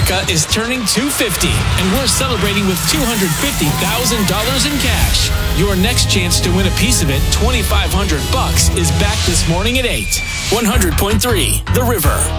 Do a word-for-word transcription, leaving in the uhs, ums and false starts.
America is turning two hundred fifty, and we're celebrating with two hundred fifty thousand dollars in cash. Your next chance to win a piece of it, twenty-five hundred bucks, is back this morning at eight. one hundred point three The River.